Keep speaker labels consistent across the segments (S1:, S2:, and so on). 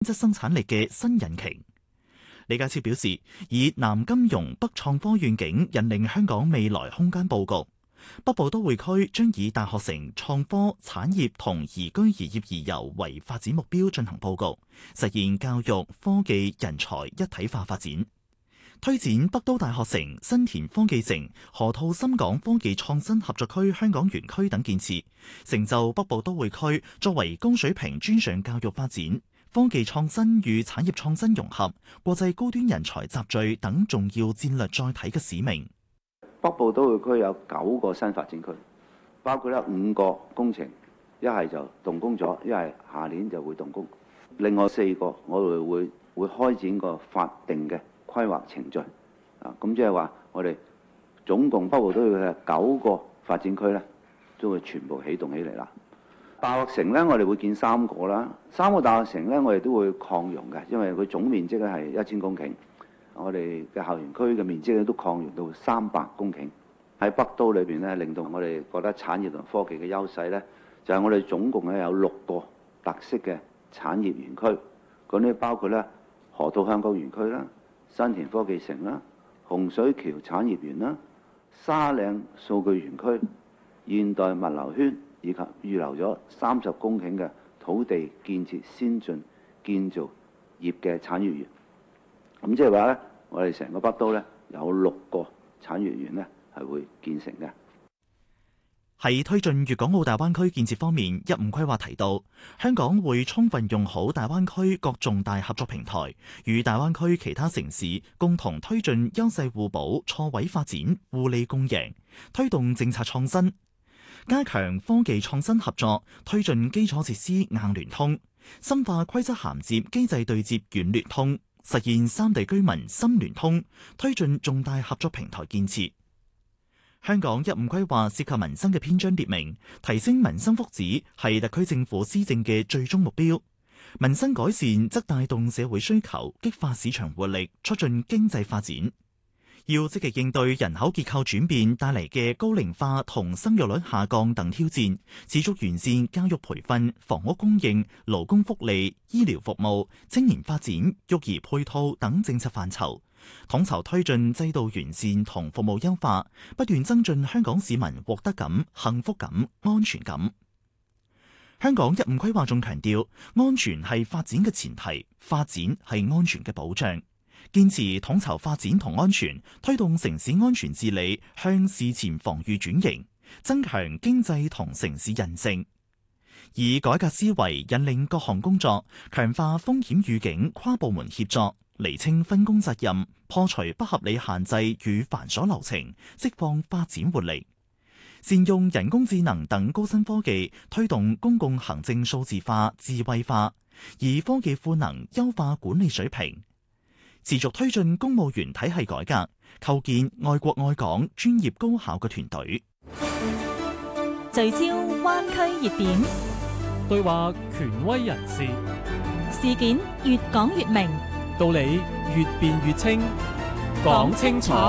S1: 質生產力嘅新引擎。李家超表示，以南金融北創科願景引領香港未來空間佈局。北部都會區將以大學城、創科、產業同宜居宜業宜遊為發展目標進行佈局，實現教育、科技、人才一體化發展。推展北都大學城、新田科技城、河套深港科技創新合作區香港園區等建設，成就北部都會區作為高水平專上教育發展、科技創新與產業創新融合、國際高端人才集聚等重要戰略載體嘅使命。
S2: 北部都會區有9個新發展區，包括咧5個工程，一係就動工咗，一係下年就會動工。另外4個我哋會開展個法定嘅規劃程序。咁即係話我哋總共北部都會嘅9個發展區咧，都會全部起動起嚟啦。大學城咧，我哋會建3個啦，3個大學城咧，我哋都會擴容嘅，因為佢總面積咧係1000公頃。我哋嘅校園區嘅面積咧都擴容到300公頃，喺北都裏邊咧，令到我哋覺得產業同科技嘅優勢咧，就係我哋總共咧有6個特色嘅產業園區，嗰啲包括咧河套香港園區啦、新田科技城啦、洪水橋產業園啦、沙嶺數據園區、現代物流圈，以及預留咗30公頃嘅土地建設先進建造業嘅產業園。咁即係話咧，我哋成個北都咧有6個產業園咧係會建成嘅。
S1: 喺推進粵港澳大灣區建設方面，一五規劃提到，香港會充分用好大灣區各重大合作平台，與大灣區其他城市共同推進優勢互補、錯位發展、互利共贏，推動政策創新，加強科技創新合作，推進基礎設施硬聯通，深化規則銜接機制對接軟聯通，實現三地居民深聯通，推進重大合作平台建設。香港一五規劃涉及民生嘅篇章列明，提升民生福祉係特區政府施政嘅最終目標。民生改善則帶動社會需求，激發市場活力，促進經濟發展。要積極應對人口結構轉變帶嚟嘅高齡化同生育率下降等挑戰，持續完善教育培訓、房屋供應、勞工福利、醫療服務、青年發展、育兒配套等政策範疇，統籌推進制度完善同服務優化，不斷增進香港市民獲得感、幸福感、安全感。香港一五規劃仲強調，安全係發展嘅前提，發展係安全嘅保障。堅持統籌發展同安全，推動城市安全治理向事前防禦轉型，增強經濟同城市韌性，以改革思維引領各項工作，強化風險預警跨部門協作，釐清分工責任，破除不合理限制與繁瑣流程，釋放發展活力。善用人工智能等高新科技，推動公共行政數字化、智慧化，以科技賦能優化管理水平。持續推進公務員體系改革，構建愛國愛港、專業高效嘅團隊。
S3: 聚焦灣區熱點，
S4: 對話權威人士，
S3: 事件越講越明，
S4: 道理越辯越清，講清楚。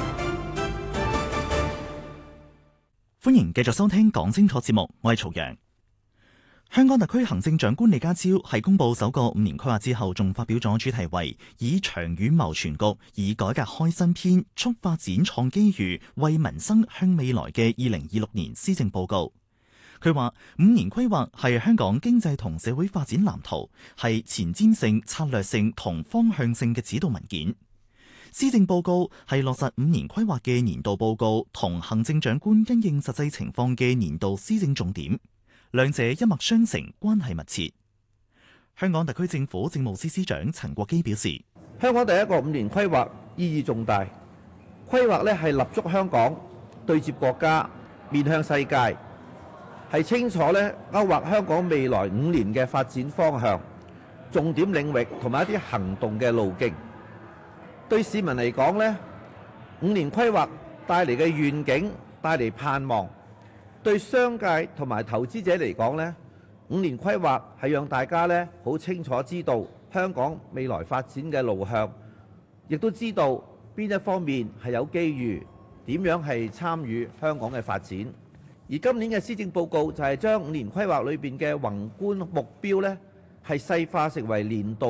S1: 歡迎繼續收聽講清楚節目，我係曹陽。香港特區行政長官李家超喺公布首個5年規劃之後，仲發表咗主題為以長遠謀全局，以改革開新篇，促發展創機遇，為民生向未來嘅2026年施政報告。佢話5年規劃係香港經濟同社會發展藍圖，係前瞻性、策略性同方向性嘅指導文件。施政報告係落實5年規劃嘅年度報告同行政長官因應實際情況嘅年度施政重點。兩者一脈相承，關係密切。香港特區政府政務司司長陳國基表示，
S5: 香港第一個5年規劃意義重大，規劃係立足香港，對接國家，面向世界，係清楚勾畫香港未來5年嘅發展方向、重點領域同埋一啲行動嘅路徑。對市民嚟講呢，5年規劃帶嚟嘅願景，帶嚟盼望。對商界同埋投資者嚟講呢，5年規劃係讓大家好清楚知道香港未來發展嘅路向，亦都知道邊一方面係有機遇，點樣係參與香港嘅發展。而今年嘅施政報告就係將5年規劃裏邊嘅宏觀目標係細化成為年度